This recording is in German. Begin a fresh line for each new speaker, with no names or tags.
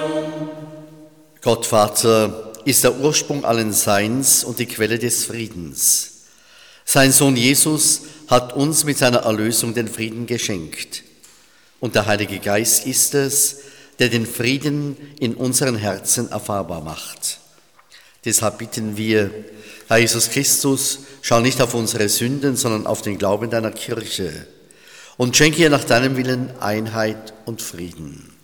Gott Vater ist der Ursprung allen Seins und die Quelle des Friedens. Sein Sohn Jesus hat uns mit seiner Erlösung den Frieden geschenkt. Und der Heilige Geist ist es, der den Frieden in unseren Herzen erfahrbar macht. Deshalb bitten wir, Herr Jesus Christus, schau nicht auf unsere Sünden, sondern auf den Glauben deiner Kirche und schenke ihr nach deinem Willen Einheit und Frieden.